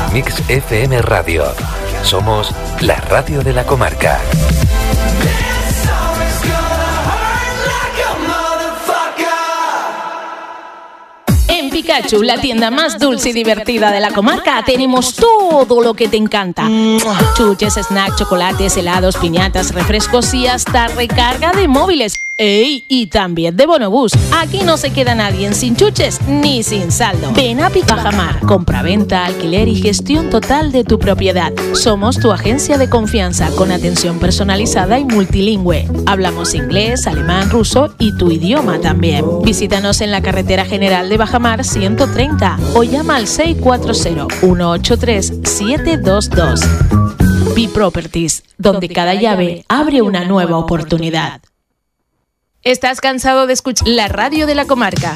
Mix FM Radio. Somos la radio de la comarca. En Pikachu, la tienda más dulce y divertida de la comarca, tenemos todo lo que te encanta. Chuches, snacks, chocolates, helados, piñatas, refrescos y hasta recarga de móviles. ¡Ey! Y también de Bonobús. Aquí no se queda nadie sin chuches ni sin saldo. Ven a Bajamar. Compra-venta, alquiler y gestión total de tu propiedad. Somos tu agencia de confianza con atención personalizada y multilingüe. Hablamos inglés, alemán, ruso y tu idioma también. Visítanos en la carretera general de Bajamar 130 o llama al 640-183-722. B-Properties, donde cada llave abre una nueva oportunidad. ¿Estás cansado de escuchar la radio de la comarca?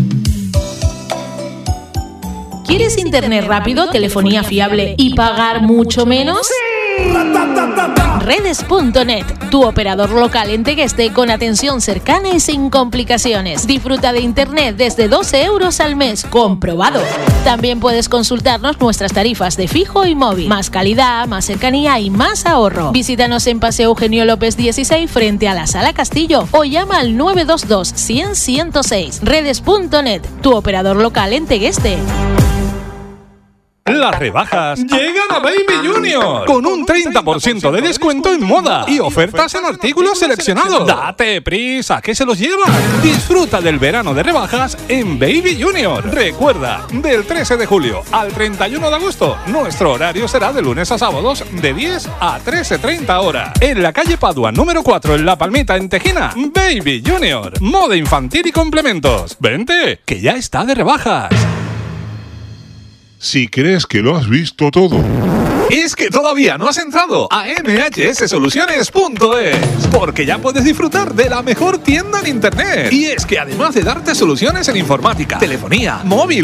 ¿Quieres internet rápido, telefonía fiable y pagar mucho menos? Redes.net, tu operador local en Tegueste con atención cercana y sin complicaciones. Disfruta de internet desde 12 euros al mes, comprobado. También puedes consultarnos nuestras tarifas de fijo y móvil. Más calidad, más cercanía y más ahorro. Visítanos en Paseo Eugenio López 16 frente a la Sala Castillo o llama al 922 100 106. Redes.net, tu operador local en Tegueste. Las rebajas llegan a Baby Junior con un 30% de descuento en moda y ofertas en artículos seleccionados. Date prisa, que se los llevan. Disfruta del verano de rebajas en Baby Junior. Recuerda, del 13 de julio al 31 de agosto, nuestro horario será de lunes a sábados de 10 a 13:30 horas. En la calle Padua, número 4, en La Palmita, en Tejina. Baby Junior, moda infantil y complementos. Vente, que ya está de rebajas. Si crees que lo has visto todo, es que todavía no has entrado a nhssoluciones.es, porque ya puedes disfrutar de la mejor tienda en internet. Y es que además de darte soluciones en informática, telefonía, móvil,